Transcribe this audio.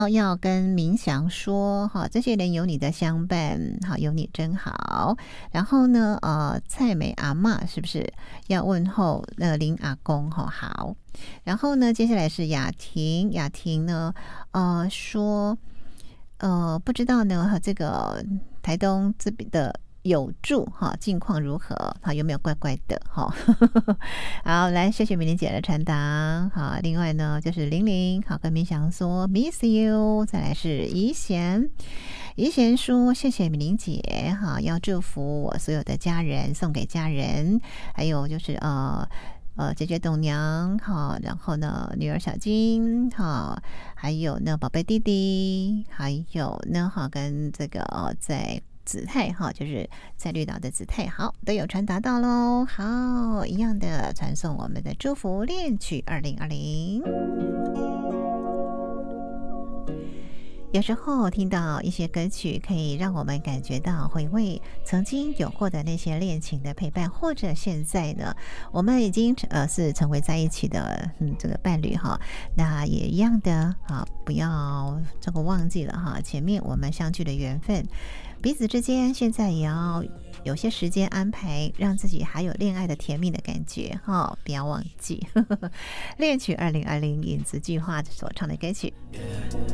要跟明祥说哈，这些人有你的相伴，好，有你真好。然后呢，蔡美阿嬷是不是要问候林阿公哈？好。然后呢，接下来是雅婷，雅婷呢，说，不知道呢，这个台东这边的有住哈，近况如何？好，有没有怪怪的哈？好，来，谢谢美玲姐的传达。好，另外呢就是玲玲，好，跟明祥说 miss you。再来是怡贤，怡贤说谢谢美玲姐，好，要祝福我所有的家人，送给家人，还有就是姐姐董娘好，然后呢女儿小金好，还有呢宝贝弟弟，还有呢好跟这个在子泰哈，就是在绿岛的子泰，好，都有传达到喽。好，一样的传送我们的祝福恋曲2020。有时候听到一些歌曲，可以让我们感觉到回味曾经有过的那些恋情的陪伴，或者现在呢，我们已经是成为在一起的这个伴侣哈，那也一样的啊，不要这个忘记了哈，前面我们相聚的缘分，彼此之间现在也要有些时间安排，让自己还有恋爱的甜蜜的感觉哈，不要忘记。恋曲2020影子计划所唱的歌曲。